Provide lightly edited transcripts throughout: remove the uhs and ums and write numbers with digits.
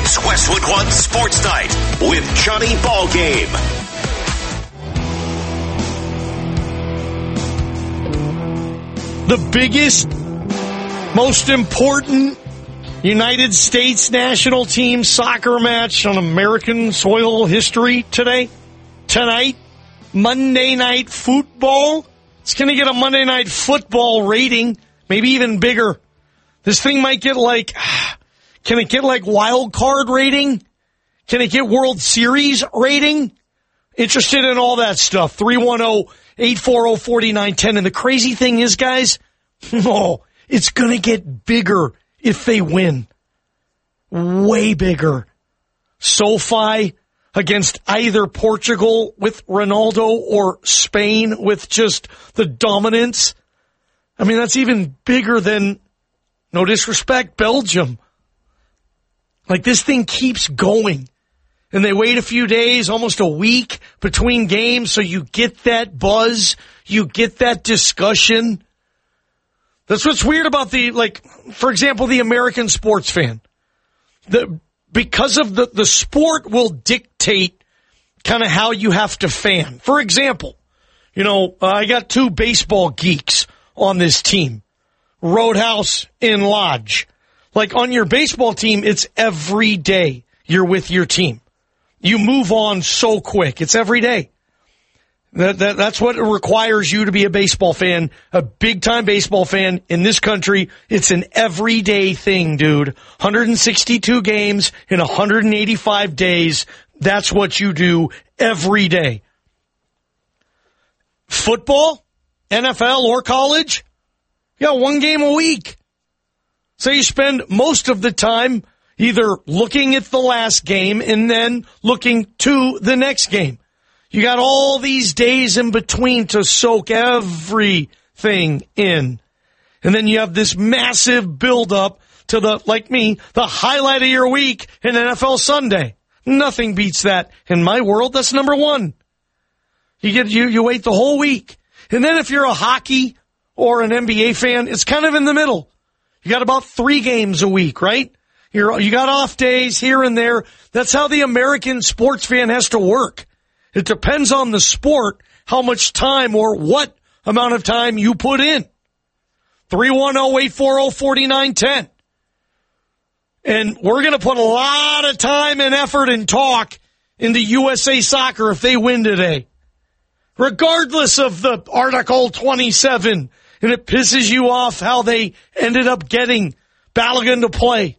It's Westwood One Sports Night with Johnny Ballgame. The biggest, most important United States national team soccer match on American soil history tonight, Monday Night Football. It's going to get a Monday Night Football rating, maybe even bigger. This thing might get can it get wild card rating? Can it get World Series rating? Interested in all that stuff. 310-840-4910. And the crazy thing is, guys, it's going to get bigger if they win. Way bigger. SoFi against either Portugal with Ronaldo or Spain with just the dominance. I mean, that's even bigger than, no disrespect, Belgium. This thing keeps going. And they wait a few days, almost a week between games, so you get that buzz, you get that discussion. That's what's weird about for example, the American sports fan. Because of the sport will dictate kind of how you have to fan. For example, I got two baseball geeks on this team, Roadhouse and Lodge. On your baseball team, it's every day you're with your team. You move on so quick. It's every day. That's what it requires you to be a baseball fan, a big-time baseball fan in this country. It's an everyday thing, dude. 162 games in 185 days. That's what you do every day. Football, NFL, or college, one game a week. So you spend most of the time either looking at the last game and then looking to the next game. You got all these days in between to soak everything in. And then you have this massive build-up to the highlight of your week in NFL Sunday. Nothing beats that. In my world, that's number one. You wait the whole week. And then if you're a hockey or an NBA fan, it's kind of in the middle. You got about 3 games a week, right? You got off days here and there. That's how the American sports fan has to work. It depends on the sport, how much time or what amount of time you put in. 310-840-4910. And we're going to put a lot of time and effort and talk into USA Soccer if they win today. Regardless of the Article 27, and it pisses you off how they ended up getting Balogun to play.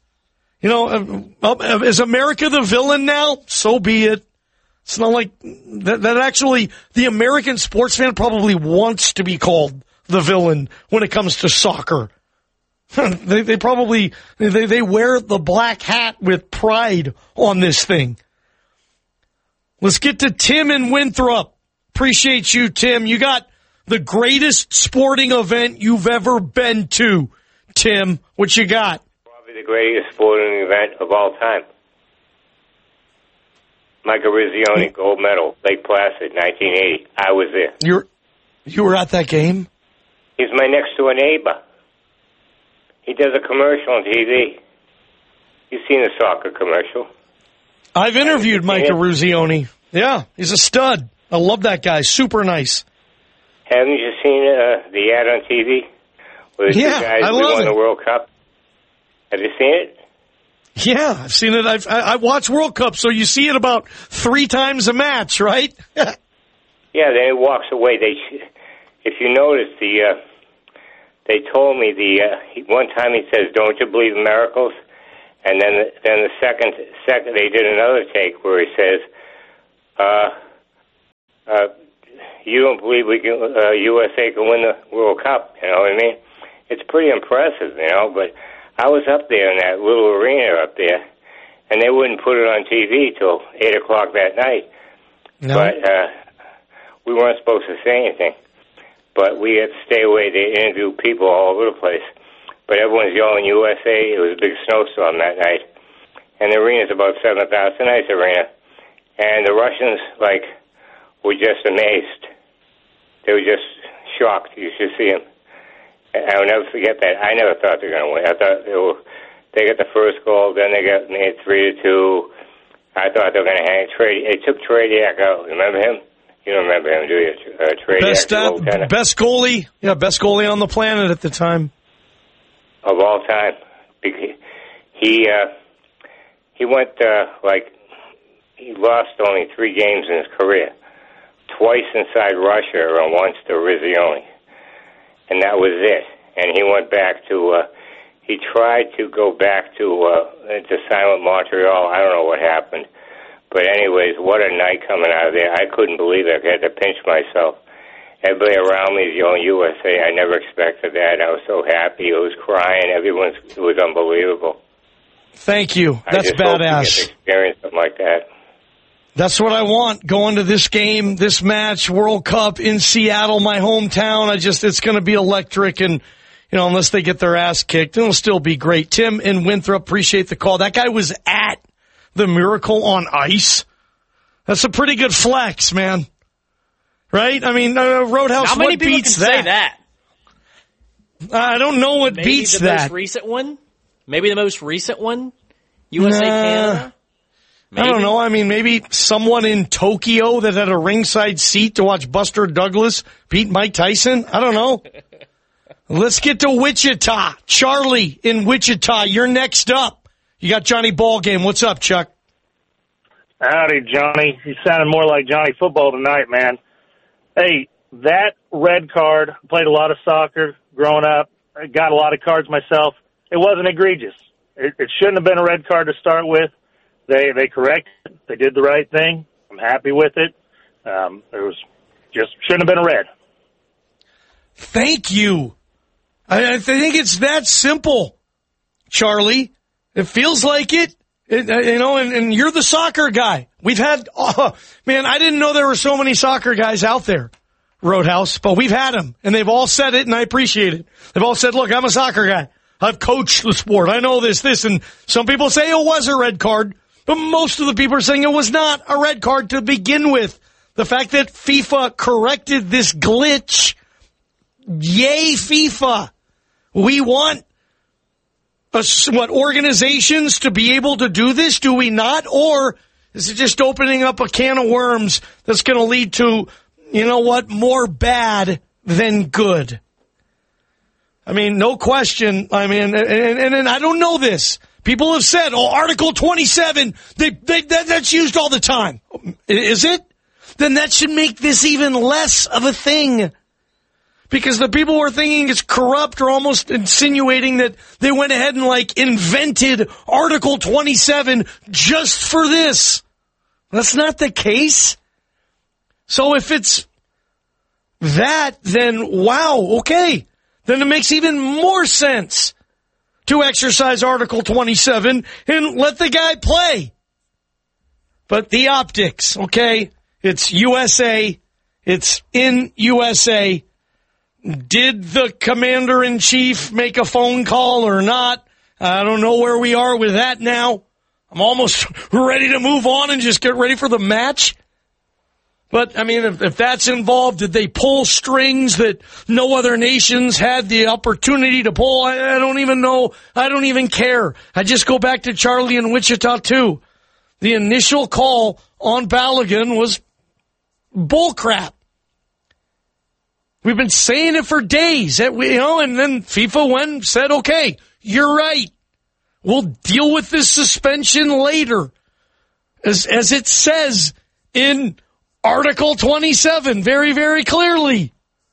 Is America the villain now? So be it. It's not like that actually, the American sports fan probably wants to be called the villain when it comes to soccer. They probably wear the black hat with pride on this thing. Let's get to Tim in Winthrop. Appreciate you, Tim. You got the greatest sporting event you've ever been to, Tim. What you got? Probably the greatest sporting event of all time. Michael Rizioni, gold medal, Lake Placid, 1980. I was there. You were at that game? He's my next-door neighbor. He does a commercial on TV. You've seen the soccer commercial. I've interviewed Michael Rizioni. Yeah, he's a stud. I love that guy. Super nice. Haven't you seen the ad on TV? Where the two guys I love won the World Cup? Have you seen it? Yeah, I've seen it. I watch World Cup, so you see it about 3 times a match, right? Yeah, then he walks away. If you notice, they told me one time he says, "Don't you believe in miracles?" And then the second they did another take where he says, "You don't believe USA can win the World Cup?" You know what I mean? It's pretty impressive, But I was up there in that little arena up there, and they wouldn't put it on TV till 8 o'clock that night. No. But we weren't supposed to say anything. But we had to stay away. They interview people all over the place. But everyone's yelling USA. It was a big snowstorm that night. And the arena's about 7,000, nice arena. And the Russians, were just amazed. They were just shocked. You should see them. I'll never forget that. I never thought they were going to win. I thought They got the first goal, then they got made 3-2. I thought they were going to hang Trey. They took Tradiak out. Remember him? You don't remember him, do you? Tradiak, best goalie. Yeah, best goalie on the planet at the time. Of all time. He went, he lost only 3 games in his career. Twice inside Russia and once to Rizzioni. And that was it. And he went back to, he tried to go back to Silent Montreal. I don't know what happened. But anyways, what a night coming out of there. I couldn't believe it. I had to pinch myself. Everybody around me is yelling USA. I never expected that. I was so happy. I was crying. It was unbelievable. Thank you. That's badass. Hope to get to experience something like that. That's what I want going to this game, this match, World Cup in Seattle, my hometown. It's going to be electric, and unless they get their ass kicked, it'll still be great. Tim in Winthrop, appreciate the call. That guy was at the Miracle on Ice. That's a pretty good flex, man. Right? I mean, Roadhouse. How many what people beats can say that? I don't know what Maybe beats the that. most recent one. Maybe the most recent one. USA Canada. Maybe. I don't know. I mean, maybe someone in Tokyo that had a ringside seat to watch Buster Douglas beat Mike Tyson. I don't know. Let's get to Wichita. Charlie in Wichita, you're next up. You got Johnny Ballgame. What's up, Chuck? Howdy, Johnny. You sounded more like Johnny Football tonight, man. Hey, that red card, played a lot of soccer growing up. I got a lot of cards myself. It wasn't egregious. It shouldn't have been a red card to start with. They corrected it. They did the right thing. I'm happy with it. Shouldn't have been a red. Thank you. I think it's that simple, Charlie. It feels like it. And you're the soccer guy. We've had, man, I didn't know there were so many soccer guys out there, Roadhouse, but we've had them, and they've all said it, and I appreciate it. They've all said, look, I'm a soccer guy. I've coached the sport. I know this, and some people say it was a red card, but most of the people are saying it was not a red card to begin with. The fact that FIFA corrected this glitch, yay, FIFA. We want organizations to be able to do this, do we not? Or is it just opening up a can of worms that's going to lead to, more bad than good? I mean, no question. I mean, and I don't know this. People have said, Article 27, that's used all the time. Is it? Then that should make this even less of a thing. Because the people who are thinking it's corrupt are almost insinuating that they went ahead and invented Article 27 just for this. That's not the case. So if it's that, then wow, okay. Then it makes even more sense to exercise Article 27 and let the guy play. But the optics, okay, it's USA, it's in USA. Did the commander-in-chief make a phone call or not? I don't know where we are with that now. I'm almost ready to move on and just get ready for the match. But, I mean, if that's involved, did they pull strings that no other nations had the opportunity to pull? I don't even know. I don't even care. I just go back to Charlie in Wichita, too. The initial call on Balogun was bullcrap. We've been saying it for days, and then FIFA went and said, okay, you're right. We'll deal with this suspension later. As it says in Article 27, very, very clearly.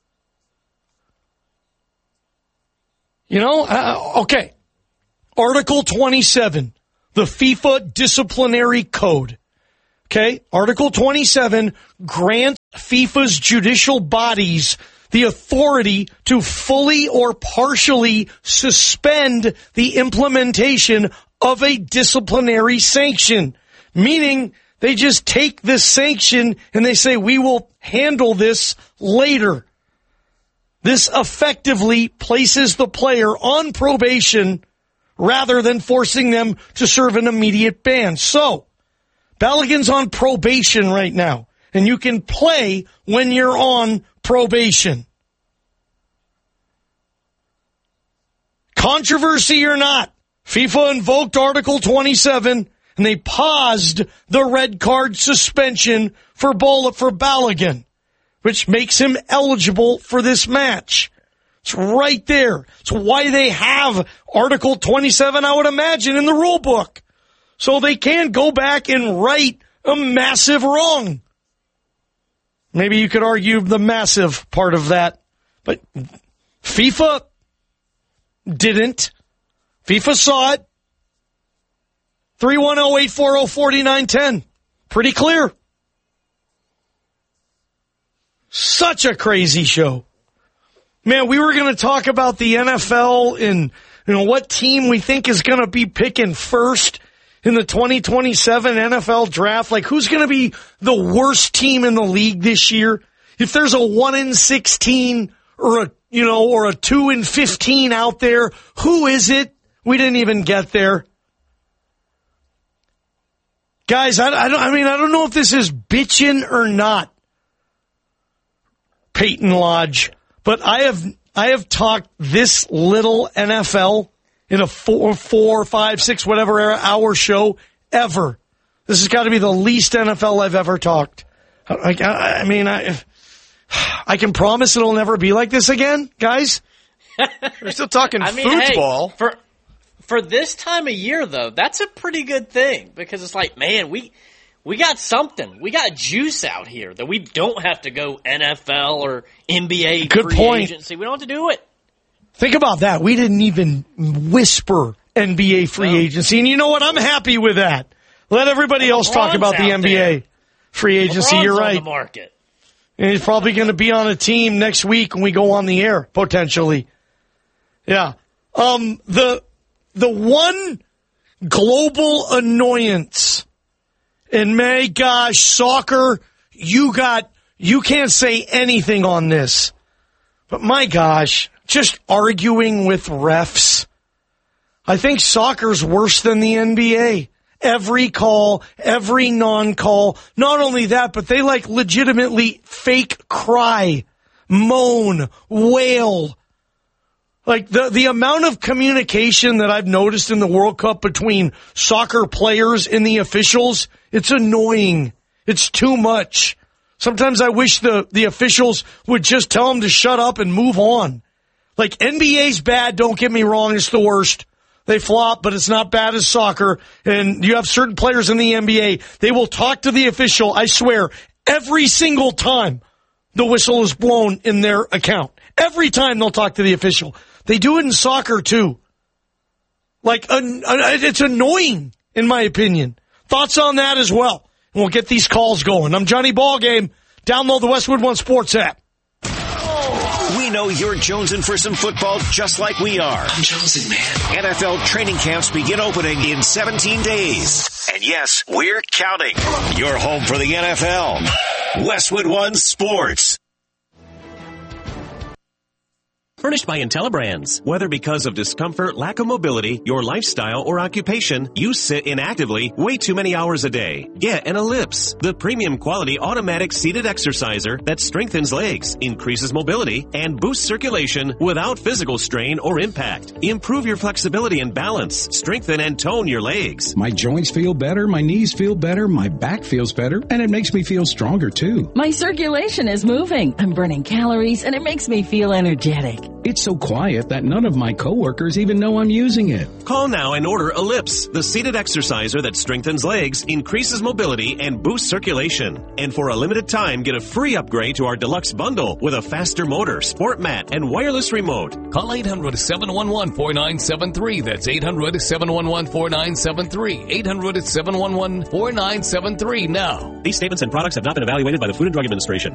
Okay. Article 27, the FIFA Disciplinary Code. Okay, Article 27 grants FIFA's judicial bodies the authority to fully or partially suspend the implementation of a disciplinary sanction, meaning they just take this sanction and they say, we will handle this later. This effectively places the player on probation rather than forcing them to serve an immediate ban. So, Balogun's on probation right now, and you can play when you're on probation. Controversy or not, FIFA invoked Article 27, and they paused the red card suspension for Balogun, which makes him eligible for this match. It's right there. It's why they have Article 27, I would imagine, in the rule book. So they can go back and right a massive wrong. Maybe you could argue the massive part of that. But FIFA didn't. FIFA saw it. 310-840-4910. Pretty clear. Such a crazy show. Man, we were going to talk about the NFL and what team we think is going to be picking first in the 2027 NFL draft. Like, who's going to be the worst team in the league this year? If there's a 1-16 or a 2-15 out there, who is it? We didn't even get there. Guys, I don't know if this is bitching or not, Peyton Lodge, but I have talked this little NFL in a 4, 5, 6, whatever hour show ever. This has got to be the least NFL I've ever talked. I can promise it'll never be like this again, guys. We're still talking football. Hey, for this time of year, though, that's a pretty good thing because it's like, man, we got something. We got juice out here that we don't have to go NFL or NBA good free point. agency. We don't have to do it. Think about that. We didn't even whisper NBA free agency. And you know what? I'm happy with that. Let everybody else talk about the NBA free agency. LeBron's You're right. on the market. And he's probably going to be on a team next week when we go on the air, potentially. Yeah. The one global annoyance, and my gosh, soccer, you can't say anything on this. But my gosh, just arguing with refs. I think soccer's worse than the NBA. Every call, every non-call. Not only that, but they legitimately fake cry, moan, wail. Like the amount of communication that I've noticed in the World Cup between soccer players and the officials, it's annoying. It's too much. Sometimes I wish the officials would just tell them to shut up and move on. Like, NBA's bad, don't get me wrong, it's the worst. They flop, but it's not bad as soccer. And you have certain players in the NBA, they will talk to the official, I swear, every single time the whistle is blown in their account. Every time they'll talk to the official. They do it in soccer, too. It's annoying, in my opinion. Thoughts on that as well. And we'll get these calls going. I'm Johnny Ballgame. Download the Westwood One Sports app. We know you're jonesing for some football just like we are. I'm jonesing, man. NFL training camps begin opening in 17 days. And yes, we're counting. You're home for the NFL. Westwood One Sports. Furnished by IntelliBrands. Whether because of discomfort, lack of mobility, your lifestyle, or occupation, you sit inactively way too many hours a day. Get an Ellipse, the premium quality automatic seated exerciser that strengthens legs, increases mobility, and boosts circulation without physical strain or impact. Improve your flexibility and balance. Strengthen and tone your legs. My joints feel better, my knees feel better, my back feels better, and it makes me feel stronger too. My circulation is moving. I'm burning calories, and it makes me feel energetic. It's so quiet that none of my coworkers even know I'm using it. Call now and order Ellipse, the seated exerciser that strengthens legs, increases mobility, and boosts circulation. And for a limited time, get a free upgrade to our deluxe bundle with a faster motor, sport mat, and wireless remote. Call 800-711-4973. That's 800-711-4973. 800-711-4973 now. These statements and products have not been evaluated by the Food and Drug Administration.